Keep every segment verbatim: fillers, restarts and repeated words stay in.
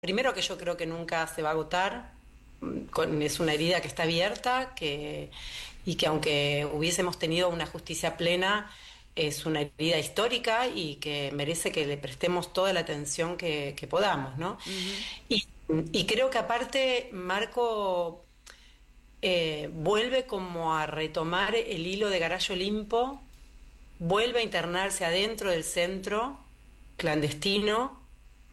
primero que yo creo que nunca se va a agotar, con- es una herida que está abierta que, y que aunque hubiésemos tenido una justicia plena, es una herida histórica y que merece que le prestemos toda la atención que, que podamos, ¿no? Ujú. Y, y creo que aparte Marco eh, vuelve como a retomar el hilo de Garallo Limpo, vuelve a internarse adentro del centro clandestino,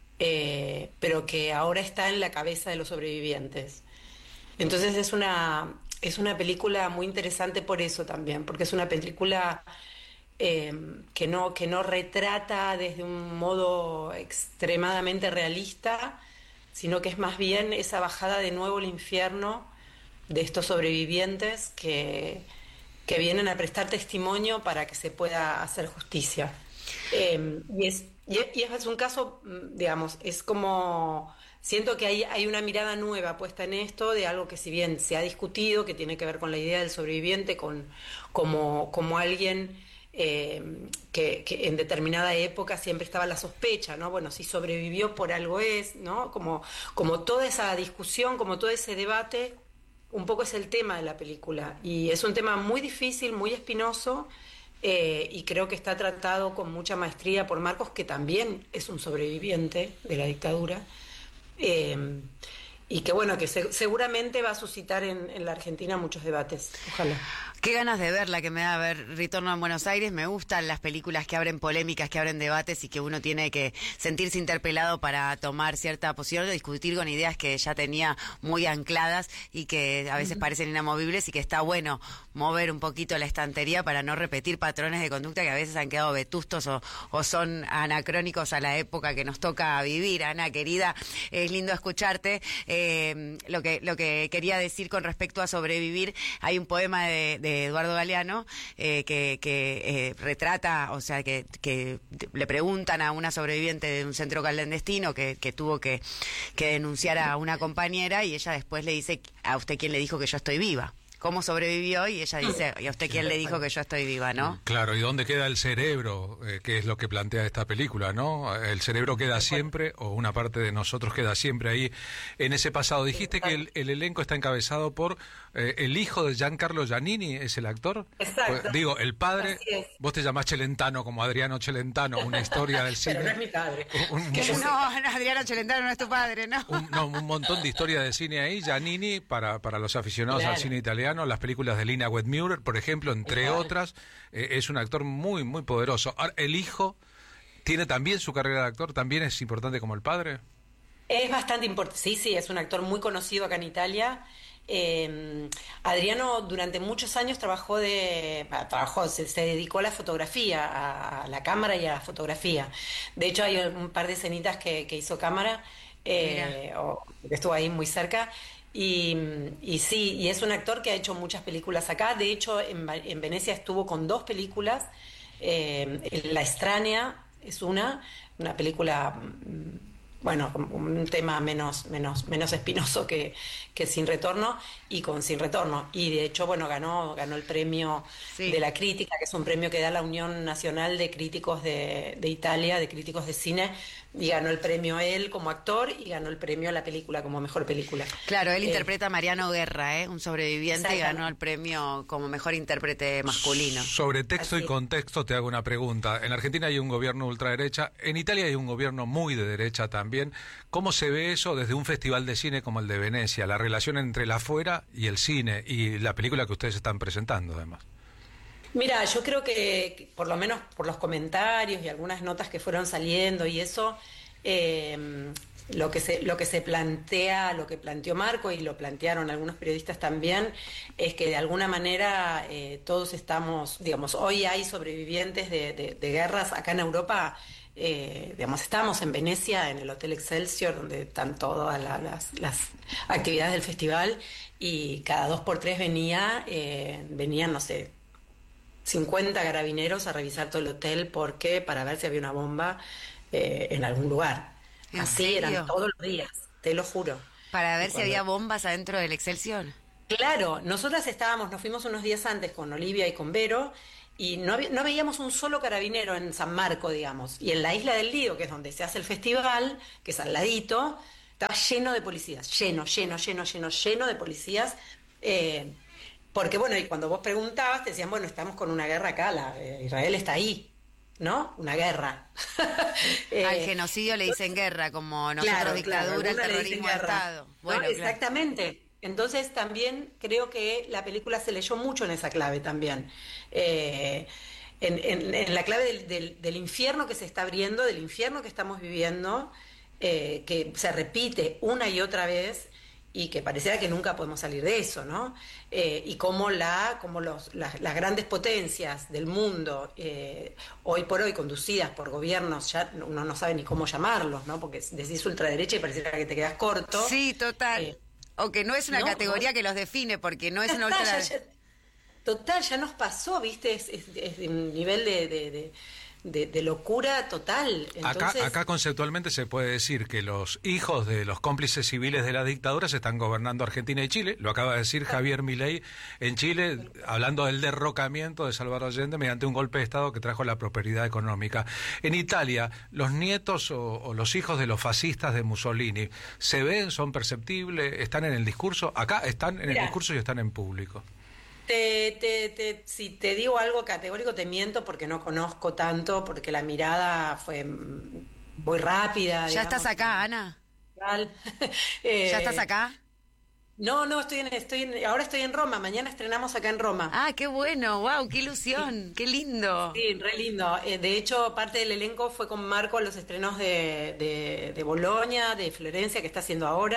eh, pero que ahora está en la cabeza de los sobrevivientes. Entonces es una, es una película muy interesante por eso también, porque es una película eh, que no, que no retrata desde un modo extremadamente realista, sino que es más bien esa bajada de nuevo al infierno de estos sobrevivientes que, que vienen a prestar testimonio para que se pueda hacer justicia. Eh, y, es, y, es, y es un caso, mm, digamos, es como, siento que hay, hay una mirada nueva puesta en esto, de algo que si bien se ha discutido, que tiene que ver con la idea del sobreviviente, con, como, como alguien eh, que, que en determinada época siempre estaba la sospecha, ¿no? Bueno, si sobrevivió por algo es, ¿no? Como, como toda esa discusión, como todo ese debate, un poco es el tema de la película. Y es un tema muy difícil, muy espinoso, eh, y creo que está tratado con mucha maestría por Marcos, que también es un sobreviviente de la dictadura. Eh, y que bueno, que se- seguramente va a suscitar en, en la Argentina muchos debates. Ojalá. Qué ganas de verla que me da ver Retorno a Buenos Aires. Me gustan las películas que abren polémicas, que abren debates y que uno tiene que sentirse interpelado para tomar cierta posición o discutir con ideas que ya tenía muy ancladas y que a veces parecen inamovibles, y que está bueno mover un poquito la estantería para no repetir patrones de conducta que a veces han quedado vetustos o, o son anacrónicos a la época que nos toca vivir. Ana, querida, es lindo escucharte. Eh, lo que lo que quería decir con respecto a sobrevivir, hay un poema de, de Eduardo Galeano eh, que, que eh, retrata, o sea, que, que le preguntan a una sobreviviente de un centro clandestino que, que tuvo que, que denunciar a una compañera, y ella después le dice: ¿a usted quién le dijo que yo estoy viva? ¿Cómo sobrevivió? Y ella dice: ¿y a usted quién le dijo que yo estoy viva, no? Claro, ¿y dónde queda el cerebro? Eh, que es lo que plantea esta película, ¿no? El cerebro queda siempre, o una parte de nosotros queda siempre ahí, en ese pasado. Dijiste que el, el elenco está encabezado por eh, el hijo de Giancarlo Giannini, ¿es el actor? Exacto. Pues, digo, el padre, Así es. vos te llamás Celentano, como Adriano Celentano, una historia del cine. Pero no es mi padre. Un, un- Que yo un- sé. No, Adriano Celentano no es tu padre, ¿no? un- no, un montón de historia de cine ahí. Giannini, para, para los aficionados al Claro. cine italiano, las películas de Lina Wedmuller, por ejemplo, entre Claro. otras, eh, es un actor muy, muy poderoso. Ahora, ¿el hijo tiene también su carrera de actor? ¿También es importante como el padre? Es bastante importante, sí, sí, es un actor muy conocido acá en Italia. Eh, Adriano durante muchos años trabajó de, bah, trabajó, se, se dedicó a la fotografía, a, a la cámara y a la fotografía. De hecho, hay un par de escenitas que, que hizo cámara, eh, o que estuvo ahí muy cerca. Y, y sí, y es un actor que ha hecho muchas películas acá. De hecho, en, Va- en Venecia estuvo con dos películas. Eh, La extraña es una, una película, mm, bueno, con un tema menos, menos, menos espinoso que, que Sin Retorno, y con Sin Retorno. Y de hecho, bueno, ganó, ganó el premio Sí. de la crítica, que es un premio que da la Unión Nacional de Críticos de, de Italia, de críticos de cine, y ganó el premio él como actor y ganó el premio a la película como mejor película. Claro, él Eh, interpreta a Mariano Guerra, ¿eh? Un sobreviviente, y Exactamente. ganó el premio como mejor intérprete masculino. Sobre texto Así y es. contexto te hago una pregunta. En Argentina hay un gobierno ultraderecha, en Italia hay un gobierno muy de derecha también. ¿Cómo se ve eso desde un festival de cine como el de Venecia? La relación entre el afuera y el cine, y la película que ustedes están presentando además. Mira, yo creo que, que por lo menos por los comentarios y algunas notas que fueron saliendo y eso, eh, lo que se, lo que se plantea, lo que planteó Marco y lo plantearon algunos periodistas también, es que de alguna manera eh, todos estamos, digamos, hoy hay sobrevivientes de, de- de guerras acá en Europa. Eh, digamos, estamos en Venecia, en el Hotel Excelsior, donde están todas la- las, las actividades del festival, y cada dos por tres venía, eh, venían, no sé, cincuenta carabineros a revisar todo el hotel, porque para ver si había una bomba eh, en algún lugar. ¿En Así serio? eran todos los días, te lo juro. Para ver Y si cuando- había bombas adentro del Excelsior. Claro, nosotras estábamos, nos fuimos unos días antes con Olivia y con Vero, y no, había- no veíamos un solo carabinero en San Marco, digamos. Y en la Isla del Lío, que es donde se hace el festival, que es al ladito, estaba lleno de policías, lleno, lleno, lleno, lleno, lleno de policías. Eh, porque bueno, y cuando vos preguntabas, te decían, bueno, estamos con una guerra acá, la, eh, Israel está ahí, ¿no? Una guerra. eh, Al genocidio le dicen guerra, como nosotros claro, dictadura, claro, el terrorismo de Estado. Bueno, ¿no? Exactamente. Claro. Entonces también creo que la película se leyó mucho en esa clave también. Eh, en, en, en la clave del, del, del infierno que se está abriendo, del infierno que estamos viviendo, eh, que se repite una y otra vez y que pareciera que nunca podemos salir de eso, ¿no? Eh, y cómo, la, como los, las, las grandes potencias del mundo, eh, hoy por hoy conducidas por gobiernos, ya uno no sabe ni cómo llamarlos, ¿no? Porque decís ultraderecha y pareciera que te quedas corto. Sí, total. Eh, o que no es una no, categoría no. que los define, porque no es una ultraderecha. Total, ya nos pasó, ¿viste? Es, es, es de un nivel de... de, de De, de locura total. Entonces... Acá, acá conceptualmente se puede decir que los hijos de los cómplices civiles de las dictaduras están gobernando Argentina y Chile. Lo acaba de decir Javier Milei en Chile, hablando del derrocamiento de Salvador Allende mediante un golpe de Estado que trajo la prosperidad económica. En Italia, los nietos o, o los hijos de los fascistas de Mussolini, ¿se ven, son perceptibles, están en el discurso? Acá están en el discurso y están en público. Te, te, te, si te digo algo categórico te miento porque no conozco tanto, porque la mirada fue muy rápida. ¿Ya digamos, estás acá, Ana? eh, ¿Ya estás acá? No, no, estoy en, estoy en, ahora estoy en Roma, mañana estrenamos acá en Roma. Ah, qué bueno, wow, qué ilusión, sí. Qué lindo. Sí, re lindo. Eh, de hecho, parte del elenco fue con Marco a los estrenos de, de, de Bolonia, de Florencia, que está haciendo ahora.